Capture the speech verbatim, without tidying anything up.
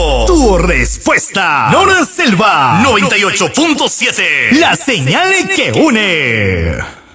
correcto. Tu respuesta. Nora Selva, noventa y ocho punto siete. La señal que une.